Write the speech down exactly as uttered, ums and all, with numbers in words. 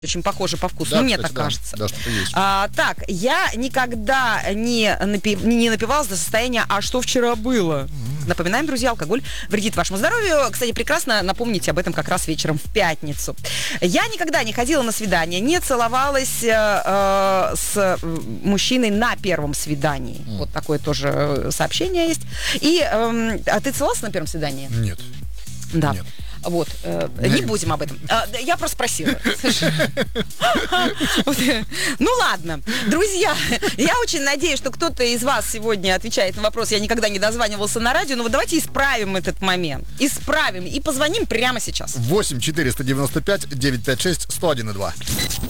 Очень похоже по вкусу, Да, ну, мне кстати, так да. кажется. Да, что-то есть. А, так, я никогда не, напи- не напивалась до состояния «а что вчера было?». Mm-hmm. Напоминаем, друзья, алкоголь вредит вашему здоровью. Кстати, прекрасно напомните об этом как раз вечером в пятницу. Я никогда не ходила на свидание, не целовалась э, э, с мужчиной на первом свидании. Mm. Вот такое тоже сообщение есть. И, э, а ты целовался на первом свидании? Нет. Да. Нет. Вот, э, не будем об этом. Э, я просто спросила. Ну ладно, друзья, я очень надеюсь, что кто-то из вас сегодня отвечает на вопрос. Я никогда не дозванивался на радио, но вот давайте исправим этот момент. Исправим и позвоним прямо сейчас. восемь четыреста девяносто пять девятьсот пятьдесят шесть сто один и два.